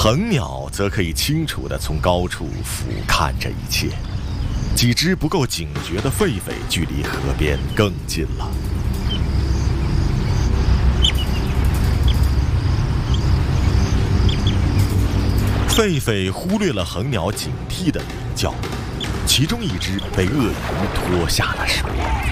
恒鸟则可以清楚地从高处俯瞰着一切。几只不够警觉的狒狒距离河边更近了。狒狒忽略了恒鸟警惕的鸣叫，其中一只被鳄鱼拖下了水。